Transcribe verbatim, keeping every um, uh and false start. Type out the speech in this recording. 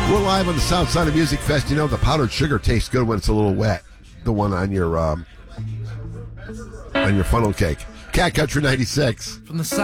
We're live on the South Side of Music Fest. You know, the powdered sugar tastes good when it's a little wet. The one on your um, on your funnel cake. Cat Country ninety-six. From the South.